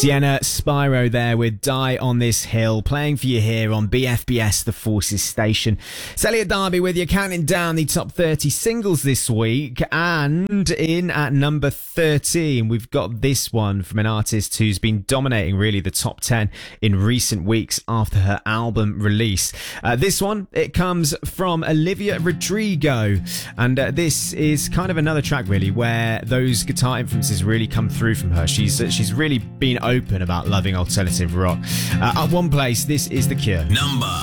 Sienna Spyro there with Die on This Hill, playing for you here on BFBS The Forces Station. It's Elliot Darby with you, counting down the top 30 singles this week. And in at number 13, we've got this one from an artist who's been dominating really the top 10 in recent weeks after her album release. This one, it comes from Olivia Rodrigo. And this is kind of another track really where those guitar influences really come through from her. She's really been open about loving alternative rock. At one place, this is The Cure. Number